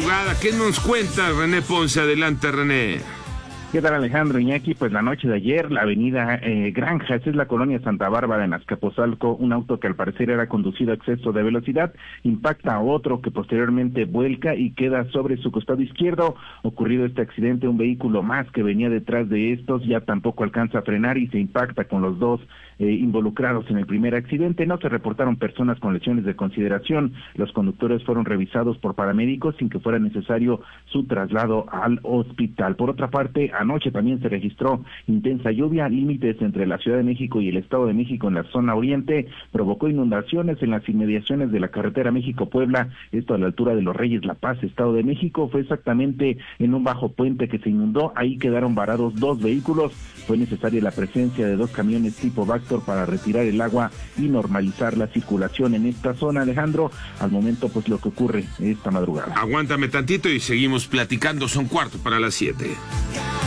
madrugada. ¿Qué nos cuenta René Ponce? Adelante, René. ¿Qué tal, Alejandro Iñaki? Pues la noche de ayer, la avenida Granjas, es la colonia Santa Bárbara en Azcapotzalco, un auto que al parecer era conducido a exceso de velocidad, impacta a otro que posteriormente vuelca y queda sobre su costado izquierdo. Ocurrido este accidente, un vehículo más que venía detrás de estos ya tampoco alcanza a frenar y se impacta con los dos involucrados en el primer accidente. No se reportaron personas con lesiones de consideración. Los conductores fueron revisados por paramédicos sin que fuera necesario su traslado al hospital. Por otra parte, anoche también se registró intensa lluvia, límites entre la Ciudad de México y el Estado de México en la zona oriente, provocó inundaciones en las inmediaciones de la carretera México-Puebla, esto a la altura de Los Reyes La Paz, Estado de México. Fue exactamente en un bajo puente que se inundó, ahí quedaron varados dos vehículos, fue necesaria la presencia de dos camiones tipo Vactor para retirar el agua y normalizar la circulación en esta zona, Alejandro. Al momento, pues lo que ocurre esta madrugada. Aguántame tantito y seguimos platicando, son 6:45.